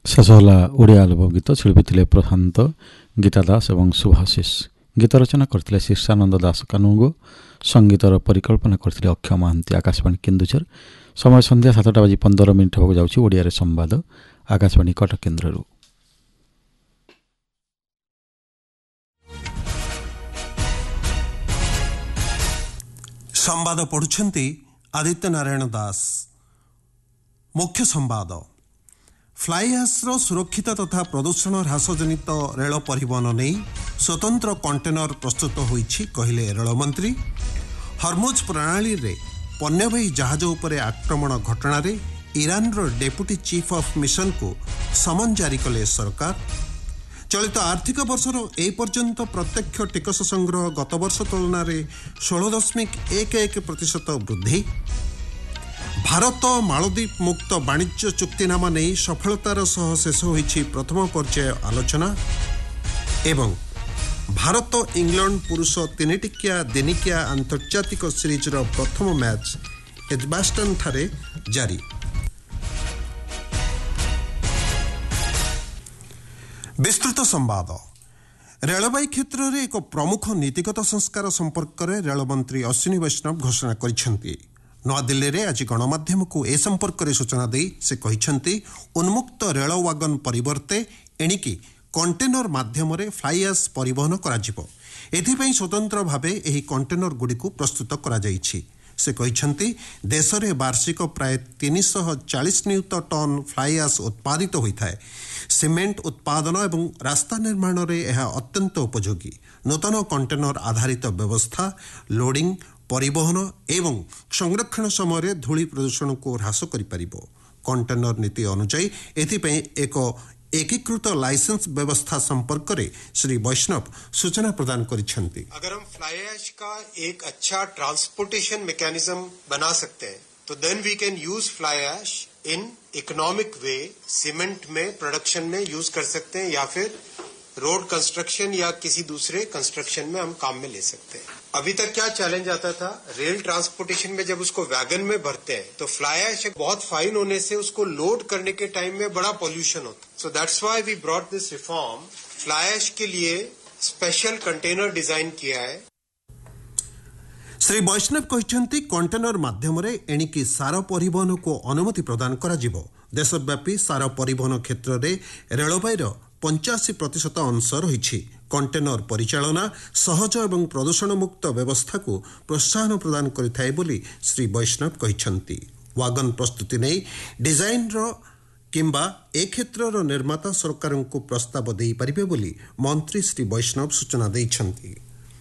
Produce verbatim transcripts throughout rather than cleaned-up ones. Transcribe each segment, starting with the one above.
शेष होला ओडिया आलबम गीत शिल्पी थे प्रशांत गीता दास और सुभाशिष। गीत रचना करते शीर्षानंद दास कानुगो, संगीतर परिकल्पना करते अक्षय महांती। आकाशवाणी केन्दुझर। समय संध्या सातटा बाजी पंदर मिनिट होगा जाउछि ओडिया संवाद आकाशवाणी कटक केन्द्ररू। संवाद पढ़ुछंती आदित्य नारायण दास। मुख्य संवाद। फ्लाई ऐश्र सुरक्षित तथा प्रदूषण ह्रास जनित रेल परिवहन नहीं स्वतंत्र कंटेनर प्रस्तुत होइछि कहिले रेलमंत्री। हरमुज प्रणाली रे पण्यवाही जहाज उपरे आक्रमण घटना रे Iran row deputy chief of mission को समन जारी कले सरकार। चलित आर्थिक वर्षर ए पर्यंत प्रत्यक्ष टिकस संग्रह गत वर्ष तुलन में षोल दशमिक एक एक प्रतिशत वृद्धि। भारत मालद्वीप मुक्त वाणिज्य चुक्तिनामा नहीं सफलतार सह शेष होइछि प्रथम पर्याय आलोचना। एवं भारत इंग्लैंड पुरुष तीन टिकिया दिनिकिया आंतर्जातिक सीरीज रो प्रथम मैच एजबास्टन ठारे जारी। विस्तृत संवाद। रेलवाई क्षेत्र में एक प्रमुख नीतिगत संस्कार संपर्क में रेलमंत्री अश्विनी वैष्णव घोषणा करिसेंति। नवादिल्ली में आज गणमाध्यम को ए संपर्क में सूचना दे से कहिसेंति उन्मुक्त रेल वागन परिवर्ते एणिकी कंटेनर माध्यम रे फ्लाई ऐश परिवहन कराजिबो। एथिपई स्वतंत्र भावे एही कंटेनर गुडी को प्रस्तुत करा जाइछि। से कहिसेंति देश में वार्षिक प्राय तीन सौ चालीस नियुत टन फ्लाई ऐश उत्पादित होता है। सीमेंट उत्पादन एवं रास्ता निर्माण रे यह अत्यंत उपयोगी। नूतन कंटेनर आधारित व्यवस्था लोडिंग परिवहन एवं संरक्षण समय धूଳି प्रदूषण को ह्रास करिपारिबो। कंटेनर नीति अनुसार एथिपई एक एकीकृत लाइसेंस व्यवस्था संपर्क में श्री वैष्णव सूचना प्रदान करिसेंति। अगर हम फ्लाई ऐश का एक अच्छा ट्रांसपोर्टेशन मैकेनिज्म बना सकते हैं तो then we can use fly ash in economic way. Cement में प्रोडक्शन में यूज कर सकते हैं या फिर रोड कंस्ट्रक्शन या किसी दूसरे कंस्ट्रक्शन में हम काम में ले सकते हैं। अभी तक क्या चैलेंज आता था, रेल ट्रांसपोर्टेशन में जब उसको वैगन में भरते हैं तो फ्लाई ऐश बहुत फाइन होने से उसको लोड करने के टाइम में बड़ा पॉल्यूशन होता है। So that's why we brought this reform. Fly ash के लिए स्पेशल कंटेनर डिजाइन किया है। श्री वैष्णव कहते कंटेनर माध्यम रे एणिकी सार परिवहन को अनुमति प्रदान करा जिवो। देशव्यापी सार परिवहन क्षेत्र में रेलवाई पंचाशी प्रतिशत अंश रही। कंटेनर परिचालना सहज एवं प्रदूषण मुक्त व्यवस्था को प्रोत्साहन प्रदान करिथाय बोली श्री वैष्णव कहते। वागन प्रस्तुति नहीं डिजाइन रो किंबा ए क्षेत्र रो निर्माता सरकार को प्रस्ताव दे पारिबे बोली मंत्री श्री वैष्णव सूचना दैछंती।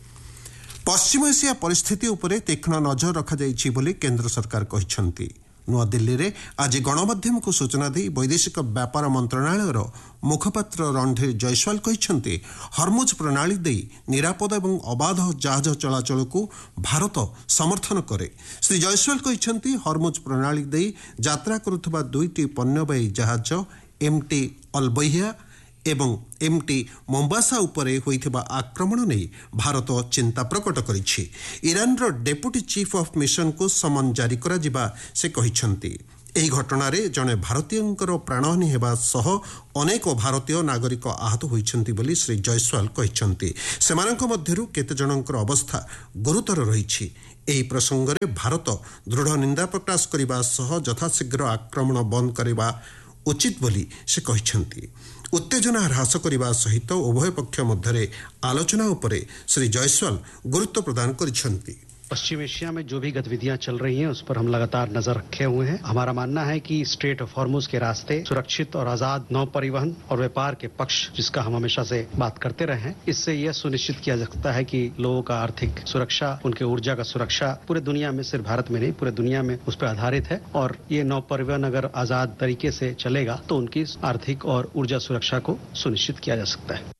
पश्चिम एशिया परिस्थिति उपरे तीक्ष्ण नजर रखा जाइछि बोली केंद्र सरकार कहिछंती। नवादिल्ली रे आज गणमाध्यम को सूचना दी वैदेशिक व्यापार मंत्रणालय मुखपात्र रणधीर जयसवाल कहिछंती हरमुज प्रणाली दे निरापद एवं अबाध जहाज चलाचल को भारत समर्थन करे। श्री जयसवाल कहिछंती हरमुज प्रणाली दे यात्रा करुथबा दुईटी पण्यवाही जहाज एमटी अलबैया एवं एमटी मोम्बासा उपरे होइथिबा आक्रमण नहीं भारत चिंता प्रकट करिछि। Iran row deputy chief of mission को समन जारी करा जिबा से कहिछंती। एही घटना रे जने भारतीयंकर प्राणहानि हेबा सह अनेक भारतीय नागरिक आहत होइछंती बोली श्री जयसवाल कहिछंती। सेमानक मध्यरु केते जनंकर अवस्था गुरुतर रहिछि। एही प्रसंग रे भारत दृढ़ निंदा प्रकाश करिबा सह यथाशीघ्र आक्रमण बंद करिबा उचित बोली से कहिछंती। उत्तेजना ह्रास करने सहित उभय पक्ष मध्य आलोचना उपरे श्री जयसवाल गुरुत्व प्रदान करिसेंति। पश्चिम एशिया में जो भी गतिविधियां चल रही हैं उस पर हम लगातार नजर रखे हुए हैं। हमारा मानना है कि स्ट्रेट ऑफ हॉर्मुज के रास्ते सुरक्षित और आजाद नौ परिवहन और व्यापार के पक्ष जिसका हम हमेशा से बात करते रहे हैं, इससे यह सुनिश्चित किया जा सकता है कि लोगों का आर्थिक सुरक्षा, उनके ऊर्जा का सुरक्षा पूरे दुनिया में, सिर्फ भारत में नहीं पूरे दुनिया में उस पर आधारित है। और ये नौ परिवहन अगर आजाद तरीके से चलेगा तो उनकी आर्थिक और ऊर्जा सुरक्षा को सुनिश्चित किया जा सकता है।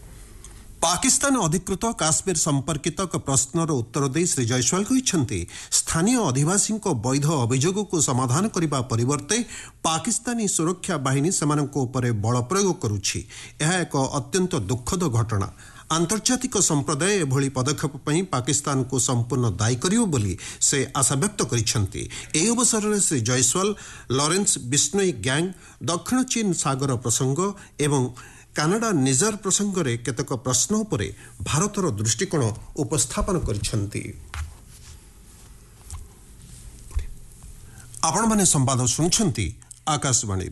पाकिस्तान अधिकृत काश्मीर संपर्कित एक प्रश्नर उत्तर दे श्री जयसवाल कहते स्थानीय अधिवासी वैध अभियोग को समाधान करने परिवर्ते पाकिस्तानी सुरक्षा बाहिनी सेमानक उपरे बल प्रयोग करुछि। यह एक अत्यंत दुखद घटना। आंतर्जातिक संप्रदाय एभली पदक्षेप पर पाकिस्तान को संपूर्ण दायी करियो बोली से आशा व्यक्त करिसेंती। एही अवसर में श्री जयसवाल लॉरेंस बिश्नोई गैंग दक्षिण चीन सागर प्रसंग एवं कानाडा निजर प्रसंग में केतक प्रश्न पर भारतर दृष्टिकोण उपस्थापन करिसेंती। आपण माने संवाद सुनुछंती आकाशवाणी।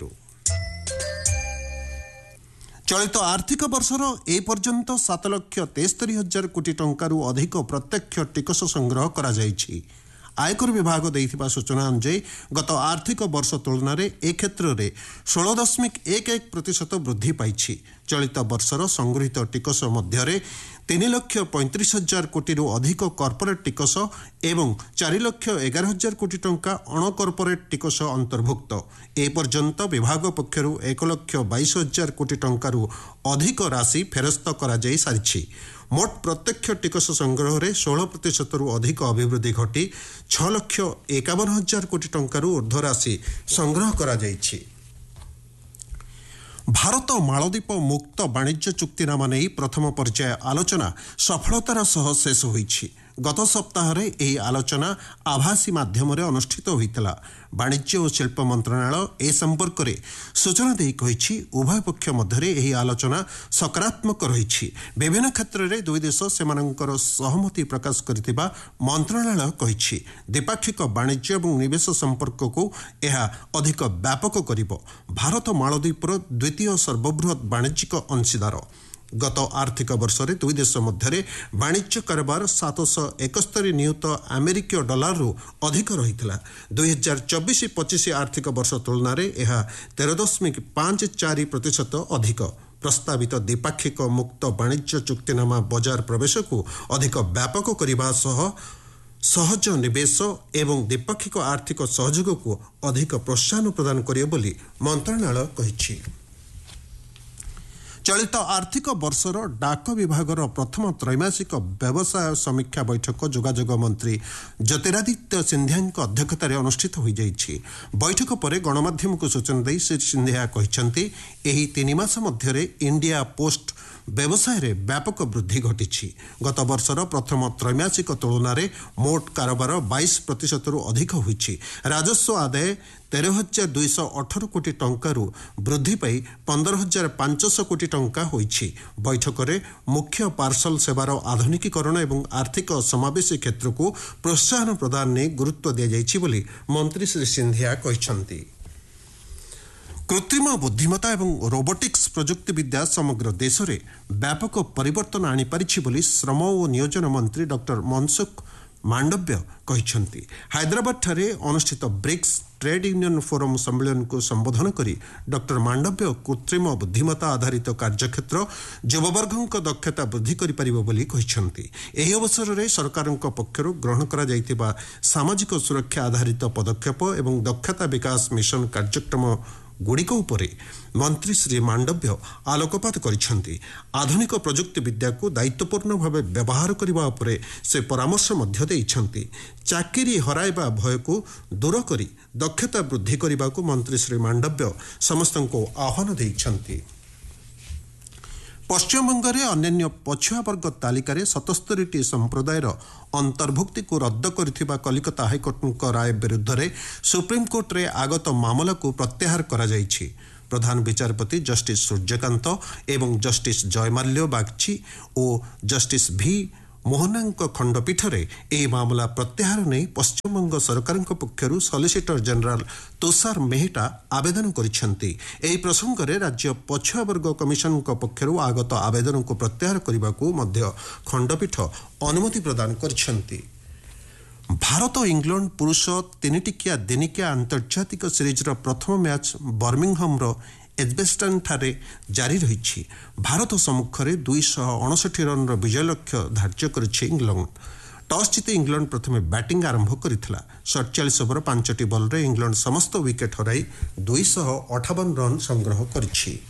चलित आर्थिक वर्षर ए पर्यंत सात लक्ष तेस्तरी हजार कोटी टंकारु अधिक प्रत्यक्ष टिकस संग्रह करा जायछि। आयकर विभाग देइथिबा सूचना अनुसार गत आर्थिक वर्ष तुलन में ए क्षेत्र में षोल दशमिक एक एक प्रतिशत वृद्धि पाई। चलित वर्षर संगृहीत टिकस मध्य तीन लक्ष पैंतीस हजार कोटी अधिक कॉर्पोरेट टिकस एवं चार लक्ष एगार हजार कोटी टंका अण कॉर्पोरेट टिकस अंतर्भुक्त। ए पर्यंत विभाग पक्षर एक लक्ष बाईस हजार कोटी टंकारु अधिक राशि फेरस्त करा जाई सारिछि। मोट प्रत्यक्ष टिकस संग्रह में षोल प्रतिशत अधिक अभिवृद्धि घटी छह लक्ष एकावन हजार कोटी टंकारु ऊर्ध्व राशि संग्रह करा जाइछि। भारत मालदीप मुक्त वाणिज्य चुक्तिनामा नहीं प्रथम पर्याय आलोचना सफलतार सह शेष होइछि। गत सप्ताह रे एही आलोचना आभासी माध्यम अनुष्ठित होइतला। वाणिज्य और शिल्प मंत्रणालय ए संपर्क में सूचना देई कहिछि उभय पक्ष मध्य एही आलोचना सकारात्मक रहिछि। विभिन्न क्षेत्र में दुई देश सेमानंकर सहमति प्रकाश करथिबा मंत्रणालय कहिछि। द्विपाक्षिक वाणिज्य और निवेश संपर्क को यह अधिक व्यापक करिबो। भारत मालदीपर द्वितीय सर्वबृहत वाणिज्यिक अंशीदार। गत आर्थिक वर्ष में दुई देश मध्य वाणिज्य कारोबार सातश एकस्तरी नियुत अमेरिकीय डॉलर अधिक रही। दुई हजार चौबीस पचिश आर्थिक वर्ष तुलन में यह तेरह दशमिक पांच चार प्रतिशत अधिक। प्रस्तावित द्विपाक्षिक मुक्त वाणिज्य चुक्तिनामा बाजार प्रवेश को अधिक व्यापक करने सह सहज निवेश एवं द्विपाक्षिक आर्थिक सहयोग को अधिक प्रोत्साहन प्रदान करियो बोली मंत्रणालय कहिछि। चलित आर्थिक वर्षर डाक विभागर प्रथम त्रैमासिक व्यवसाय समीक्षा बैठक जोगाजोग मंत्री ज्योतिरादित्य सिंधिया अध्यक्षतार अनुष्ठित हो जाइछि। बैठक पर गणमाध्यम को सूचना दे श्री सिंधिया कहते एही तीन मास मध्य इंडिया पोस्ट व्यवसाय रे व्यापक वृद्धि घटी। गत वर्षर प्रथम त्रैमासिक तुलन में मोट कारोबार बाईस प्रतिशत अधिक होइछि। राजस्व आदाय तेरह हजार दुईश अठर कोटी टंकारु वृद्धि पाई पंदर हजार पांचश कोटी टंका होइछि। बैठक में मुख्य पार्सल सेवार आधुनिकीकरण एवं आर्थिक समावेशी क्षेत्र को प्रोत्साहन प्रदान ने गुरुत्व दिया जाइछि बोली मंत्री श्री सिंधिया कहिसंती। कृत्रिम बुद्धिमत्ता एवं रोबोटिक्स प्रजुक्ति विद्या समग्र देश में व्यापक परिवर्तन आनीपारिछि बोली श्रम और नियोजन मंत्री डॉक्टर मनसुख मांडव्य कहिसंती। हैदराबाद ठारे अनुष्ठित ब्रिक्स ट्रेड यूनियन फोरम सम्मेलन को संबोधन करी डॉक्टर मांडव्य कृत्रिम बुद्धिमत्ता आधारित कार्यक्षेत्र युववर्गक दक्षता वृद्धि करिपारिबो बोली कहिसंती। एही अवसर में सरकार पक्षरु ग्रहण करा जाइतिबा सामाजिक सुरक्षा आधारित पदक्षेप एवं दक्षता विकास मिशन कार्यक्रम गुड़िक उपरे मंत्री श्री मांडव्य आलोकपात करिसेंती। आधुनिक प्रजुक्ति विद्या को दायित्वपूर्ण भाव व्यवहार करने उपरे से परामर्श मध्य देइछंती। चाकरी हराइबा भय को दूर करी दक्षता वृद्धि करने को मंत्री श्री मांडव्य समस्त को आह्वान देइछंती। पश्चिमबंग में अन्य पछुआ वर्ग तालिकार सतस्तरी संप्रदायर अंतर्भुक्ति को रद्द कर कलिकता हाइकोर्ट राय विरुद्ध में सुप्रीमकोर्ट रे आगत मामला को प्रत्याहार करा जाइछि। प्रधान विचारपति जस्टिस सूर्यकांत एवं जस्टिस जयमाल्य बागची और जस्टिस भी मोहनांक खंडपीठ रे एही मामला प्रत्याहार नहीं पश्चिमबंग सरकार पक्षरु सॉलिसिटर जनरल तुषार मेहटा आवेदन करिसेंती। एही प्रसंग रे राज्य पछुआ वर्ग कमिशन पक्षरु आगत आवेदन को प्रत्याहार करने को मध्य खंडपीठ अनुमति प्रदान करिसेंती। भारत इंग्लैंड पुरुष तीन टिकिया दिनिकिया आंतर्जातिक सीरीजर प्रथम मैच बर्मिंघम एजबेस्टन ठारे जारी रही। भारत सम्मुखें दुईश अणसठी रन विजय लक्ष्य धार्य कर इंग्लैंड। टॉस जीति इंग्लैंड प्रथम बैटिंग आरंभ करथिला। सैंतालीस ओवर पांचटी बॉल रे इंग्लैंड समस्त विकेट हराई दुईश अठावन रन संग्रह करिछि।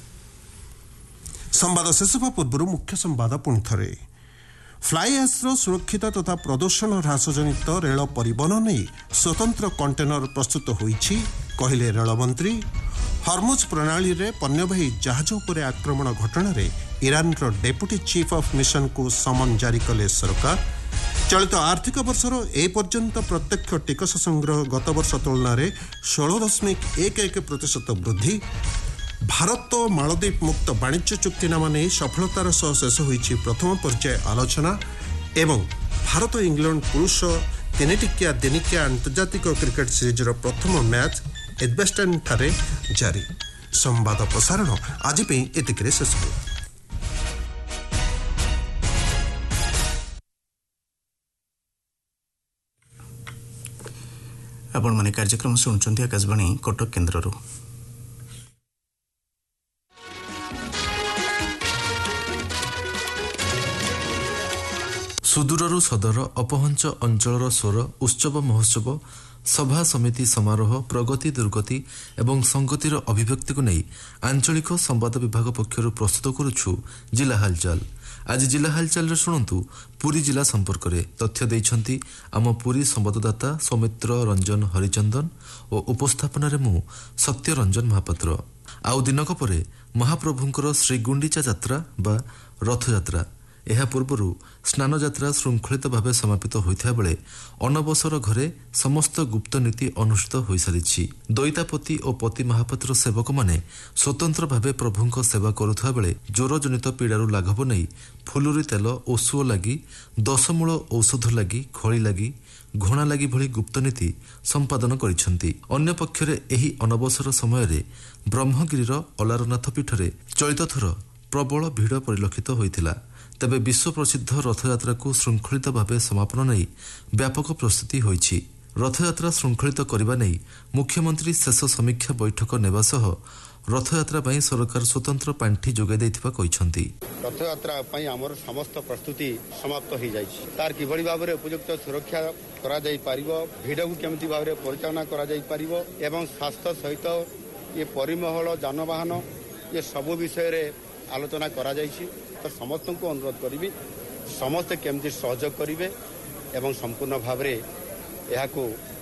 संवाद शेष होगा पूर्व मुख्य संवाद पुणी थे। फ्लाई ऐश्र सुरक्षित तथा प्रदूषण ह्रास जनित रेल परिवहन नहीं स्वतंत्र कंटेनर प्रस्तुत होइछि कहले रेलमंत्री। हरमुज प्रणाली रे पण्यवाही जहाज उपरे आक्रमण घटना रे ଇରାନର ଡେପୁଟି ଚିଫ୍ ଅଫ୍ ମିଶନକୁ ସମନ ଜାରି କଲେ ସରକାର। ଚଳିତ ଆର୍ଥିକ ବର୍ଷର ଏ ପର୍ଯ୍ୟନ୍ତ ପ୍ରତ୍ୟକ୍ଷ ଟିକସ ସଂଗ୍ରହ ଗତ ବର୍ଷ ତୁଳନାରେ ଷୋହଳ ଦଶମିକ ଏକ ଏକ ପ୍ରତିଶତ ବୃଦ୍ଧି। ଭାରତ ଓ ମାଳଦ୍ୱୀପ ମୁକ୍ତ ବାଣିଜ୍ୟ ଚୁକ୍ତିନାମା ନେଇ ସଫଳତାର ସହ ଶେଷ ହୋଇଛି ପ୍ରଥମ ପର୍ଯ୍ୟାୟ ଆଲୋଚନା ଏବଂ ଭାରତ ଇଂଲଣ୍ଡ ପୁରୁଷ ତିନିଟିକିଆ ଦିନିକିଆ ଆନ୍ତର୍ଜାତିକ କ୍ରିକେଟ ସିରିଜର ପ୍ରଥମ ମ୍ୟାଚ୍ ଏଜବେଷ୍ଟନ୍ଠାରେ ଜାରି। ସମ୍ବାଦ ପ୍ରସାରଣ ଆଜି ପାଇଁ ଏତିକିରେ ଶେଷ ହେଲା। ଆପଣମାନେ କାର୍ଯ୍ୟକ୍ରମ ଶୁଣୁଛନ୍ତି ଆକାଶବାଣୀ କଟକ କେନ୍ଦ୍ରରୁ। ସୁଦୂରରୁ ସଦର ଅପହଞ୍ଚ ଅଞ୍ଚଳର ସ୍ୱର ଉତ୍ସବ ମହୋତ୍ସବ ସଭା ସମିତି ସମାରୋହ ପ୍ରଗତି ଦୁର୍ଗତି ଏବଂ ସଂଗତିର ଅଭିବ୍ୟକ୍ତିକୁ ନେଇ ଆଞ୍ଚଳିକ ସମ୍ବାଦ ବିଭାଗ ପକ୍ଷରୁ ପ୍ରସ୍ତୁତ କରୁଛୁ ଜିଲ୍ଲା ହାଲଚାଲ। ଆଜି ଜିଲ୍ଲା ହାଲଚାଲରେ ଶୁଣନ୍ତୁ ପୁରୀ ଜିଲ୍ଲା ସମ୍ପର୍କରେ ତଥ୍ୟ ଦେଇଛନ୍ତି ଆମ ପୁରୀ ସମ୍ବାଦଦାତା ସୌମିତ୍ର ରଞ୍ଜନ ହରିଚନ୍ଦନ ଓ ଉପସ୍ଥାପନାରେ ମୁଁ ସତ୍ୟରଞ୍ଜନ ମହାପାତ୍ର। ଆଉ ଦିନକ ପରେ ମହାପ୍ରଭୁଙ୍କର ଶ୍ରୀଗୁଣ୍ଡିଚା ଯାତ୍ରା ବା ରଥଯାତ୍ରା। ଏହା ପୂର୍ବରୁ ସ୍ନାନଯାତ୍ରା ଶୃଙ୍ଖଳିତ ଭାବେ ସମାପିତ ହୋଇଥିବା ବେଳେ ଅନବସର ଘରେ ସମସ୍ତ ଗୁପ୍ତ ନୀତି ଅନୁଷ୍ଠିତ ହୋଇସାରିଛି। ଦଇତାପତି ଓ ପତି ମହାପାତ୍ର ସେବକମାନେ ସ୍ୱତନ୍ତ୍ର ଭାବେ ପ୍ରଭୁଙ୍କ ସେବା କରୁଥିବା ବେଳେ ଜ୍ୱରଜନିତ ପୀଡ଼ାରୁ ଲାଘବ ନେଇ ଫୁଲୁରି ତେଲ ଓ ସୁଅ ଲାଗି ଦଶମୂଳ ଔଷଧ ଲାଗି ଖଳି ଲାଗି ଘୋଣା ଲାଗି ଭଳି ଗୁପ୍ତନୀତି ସମ୍ପାଦନ କରିଛନ୍ତି। ଅନ୍ୟପକ୍ଷରେ ଏହି ଅନବସର ସମୟରେ ବ୍ରହ୍ମଗିରିର ଅଲାରନାଥ ପୀଠରେ ଚଳିତ ଥର ପ୍ରବଳ ଭିଡ଼ ପରିଲକ୍ଷିତ ହୋଇଥିଲା। ତେବେ ବିଶ୍ୱ ପ୍ରସିଦ୍ଧ ରଥଯାତ୍ରାକୁ ଶୃଙ୍ଖଳିତ ଭାବେ ସମାପନ ନେଇ ବ୍ୟାପକ ପ୍ରସ୍ତୁତି ହୋଇଛି। ରଥଯାତ୍ରା ଶୃଙ୍ଖଳିତ କରିବା ନେଇ ମୁଖ୍ୟମନ୍ତ୍ରୀ ଶେଷ ସମୀକ୍ଷା ବୈଠକ ନେବା ସହ ରଥଯାତ୍ରା ପାଇଁ ସରକାର ସ୍ୱତନ୍ତ୍ର ପାଣ୍ଠି ଯୋଗାଇ ଦେଇଥିବା କହିଛନ୍ତି। ରଥଯାତ୍ରା ପାଇଁ ଆମର ସମସ୍ତ ପ୍ରସ୍ତୁତି ସମାପ୍ତ ହୋଇଯାଇଛି। ତାର କିଭଳି ଭାବରେ ଉପଯୁକ୍ତ ସୁରକ୍ଷା କରାଯାଇପାରିବ, ଭିଡ଼କୁ କେମିତି ଭାବରେ ପରିଚାଳନା କରାଯାଇପାରିବ ଏବଂ ସ୍ୱାସ୍ଥ୍ୟ ସହିତ ଏ ପରିମହଳ ଯାନବାହନ ଏ ସବୁ ବିଷୟରେ ଆଲୋଚନା କରାଯାଇଛି। ତ ସମସ୍ତଙ୍କୁ ଅନୁରୋଧ କରିବି ସମସ୍ତେ କେମିତି ସହଯୋଗ କରିବେ ଏବଂ ସମ୍ପୂର୍ଣ୍ଣ ଭାବରେ ଏହାକୁ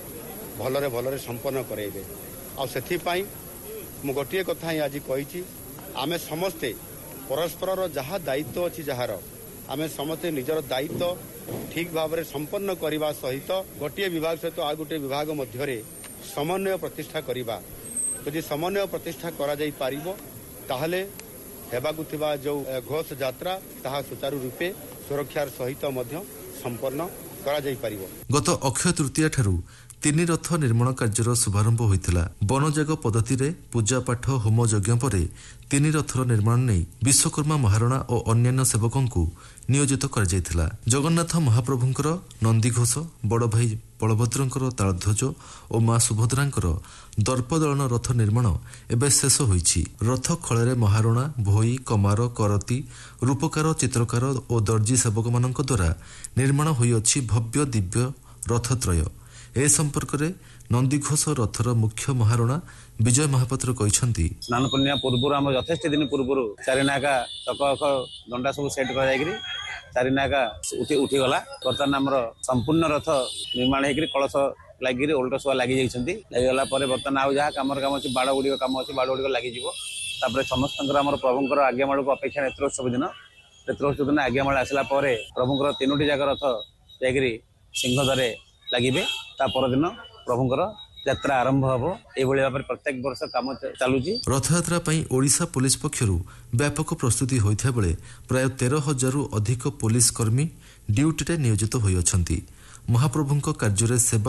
ଭଲରେ ଭଲରେ ସମ୍ପନ୍ନ କରାଇବେ। ଆଉ ସେଥିପାଇଁ ମୁଁ ଗୋଟିଏ କଥା ହିଁ ଆଜି କହିଛି, ଆମେ ସମସ୍ତେ ପରସ୍ପରର ଯାହା ଦାୟିତ୍ୱ ଅଛି ଯାହାର ଆମେ ସମସ୍ତେ ନିଜର ଦାୟିତ୍ୱ ଠିକ୍ ଭାବରେ ସମ୍ପନ୍ନ କରିବା ସହିତ ଗୋଟିଏ ବିଭାଗ ସହିତ ଆଉ ଗୋଟିଏ ବିଭାଗ ମଧ୍ୟରେ ସମନ୍ୱୟ ପ୍ରତିଷ୍ଠା କରିବା। ଯଦି ସମନ୍ୱୟ ପ୍ରତିଷ୍ଠା କରାଯାଇପାରିବ ତାହେଲେ ହେବାକୁ ଥିବା ଯେଉଁ ଘୋଷ ଯାତ୍ରା ତାହା ସୁଚାରୁ ରୂପେ ସୁରକ୍ଷାର ସହିତ ମଧ୍ୟ ସମ୍ପନ୍ନ କରାଯାଇପାରିବ। ଗତ ଅକ୍ଷୟ ତୃତୀୟା ଠାରୁ ତିନି ରଥ ନିର୍ମାଣ କାର୍ଯ୍ୟର ଶୁଭାରମ୍ଭ ହୋଇଥିଲା। ବନଯାଗ ପଦ୍ଧତିରେ ପୂଜାପାଠ ହୋମ ଯଜ୍ଞ ପରେ ତିନି ରଥର ନିର୍ମାଣ ନେଇ ବିଶ୍ୱକର୍ମା ମହାରଣା ଓ ଅନ୍ୟାନ୍ୟ ସେବକଙ୍କୁ ନିୟୋଜିତ କରାଯାଇଥିଲା। ଜଗନ୍ନାଥ ମହାପ୍ରଭୁଙ୍କର ନନ୍ଦିଘୋଷ, ବଡ଼ଭାଇ ବଳଭଦ୍ରଙ୍କର ତାଳଧ୍ୱଜ ଓ ମା ସୁଭଦ୍ରାଙ୍କର ଦର୍ପଦଳନ ରଥ ନିର୍ମାଣ ଏବେ ଶେଷ ହୋଇଛି। ରଥ ଖଳରେ ମହାରଣା, ଭୋଇ, କମାର, କରତି, ରୂପକାର, ଚିତ୍ରକାର ଓ ଦର୍ଜି ସେବକମାନଙ୍କ ଦ୍ୱାରା ନିର୍ମାଣ ହୋଇଅଛି ଭବ୍ୟ ଦିବ୍ୟ ରଥତ୍ରୟ। ଏ ସମ୍ପର୍କରେ ନନ୍ଦିଘୋଷ ରଥର ମୁଖ୍ୟ ମହାରଣା ବିଜୟ ମହାପାତ୍ର କହିଛନ୍ତି, ସ୍ନାନ ପୂର୍ଣ୍ଣିମା ପୂର୍ବରୁ ଆମର ଯଥେଷ୍ଟ ଦିନ ପୂର୍ବରୁ ଚାରିନାକା ଚକ ଅଖ ଦଣ୍ଡା ସବୁ ସେଟ୍ କରାଯାଇକରି ଚାରିନାକା ଉଠି ଉଠିଗଲା। ବର୍ତ୍ତମାନ ଆମର ସମ୍ପୂର୍ଣ୍ଣ ରଥ ନିର୍ମାଣ ହେଇକରି କଳସ ଲାଗିକିରି ଓଲଟ ଶୁଆ ଲାଗି ଯାଇଛନ୍ତି। ଲାଗିଗଲା ପରେ ବର୍ତ୍ତମାନ ଆଉ ଯାହା କାମର କାମ ଅଛି ବାଡ଼ ଗୁଡ଼ିକ କାମ ଅଛି ବାଡ଼ ଗୁଡ଼ିକ ଲାଗିଯିବ। ତାପରେ ସମସ୍ତଙ୍କର ଆମର ପ୍ରଭୁଙ୍କର ଆଜ୍ଞାମାଳକୁ ଅପେକ୍ଷା ନେତ୍ରୋତ୍ସବ ଦିନ ନେତ୍ରୋତ୍ସବ ଦିନ ଆଜ୍ଞାମାଳ ଆସିଲା ପରେ ପ୍ରଭୁଙ୍କର ତିନୋଟି ଯାକ ରଥ ଯାଇକରି ସିଂହଦ୍ୱାରେ ଲାଗିବେ। ତା ପରଦିନ ପ୍ରଭୁଙ୍କର ଯାତ୍ରା ଆରମ୍ଭ ହେବ। ଏଇଭଳି ଭାବରେ ପ୍ରତ୍ୟେକ ବର୍ଷ କାମ ଚାଲୁଛି। ରଥଯାତ୍ରା ପାଇଁ ଓଡ଼ିଶା ପୋଲିସ ପକ୍ଷରୁ ବ୍ୟାପକ ପ୍ରସ୍ତୁତି ହୋଇଥିବା ବେଳେ ପ୍ରାୟ ତେର ହଜାରରୁ ଅଧିକ ପୋଲିସ କର୍ମୀ ଡ୍ୟୁଟିରେ ନିୟୋଜିତ ହୋଇଅଛନ୍ତି। ମହାପ୍ରଭୁଙ୍କ କାର୍ଯ୍ୟରେ ସେବା